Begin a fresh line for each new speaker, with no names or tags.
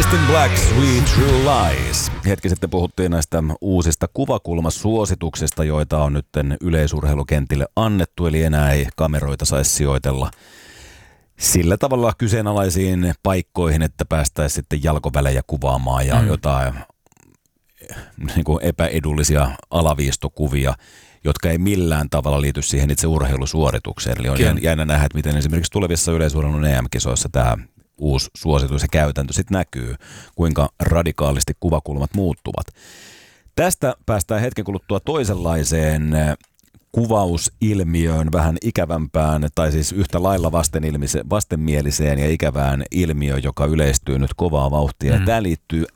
Beast in Black, Sweet True Lies. Hetki sitten puhuttiin näistä uusista kuvakulmasuosituksista, joita on nyt yleisurheilukentille annettu, eli enää ei kameroita saisi sijoitella sillä tavalla kyseenalaisiin paikkoihin, että päästäisiin sitten jalkovälejä kuvaamaan ja jotain niin kuin epäedullisia alaviistokuvia, jotka ei millään tavalla liity siihen itse urheilusuoritukseen. Eli on jännä nähdä, että miten esimerkiksi tulevissa yleisurheilun EM-kisoissa tämä uusi suositus ja käytäntö sitten näkyy, kuinka radikaalisti kuvakulmat muuttuvat. Tästä päästään hetken kuluttua toisenlaiseen kuvausilmiöön, vähän ikävämpään, tai siis yhtä lailla vastenmieliseen ja ikävään ilmiöön, joka yleistyy nyt kovaa vauhtia. Tämä liittyy